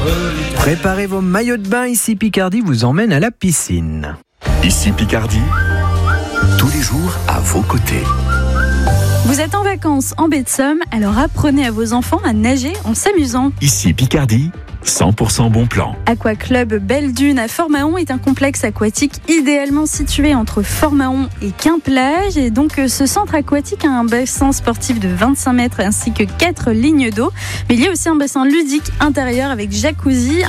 Préparez vos maillots de bain, ici Picardie vous emmène à la piscine. Ici Picardie, tous les jours à vos côtés. Vous êtes en vacances en baie de Somme, alors apprenez à vos enfants à nager en s'amusant. Ici Picardie, 100% bon plan. Aquaclub Belle Dune à Fort-Mahon est un complexe aquatique idéalement situé entre Fort-Mahon et Quimplage. Et donc ce centre aquatique a un bassin sportif de 25 mètres ainsi que 4 lignes d'eau. Mais il y a aussi un bassin ludique intérieur avec jacuzzi,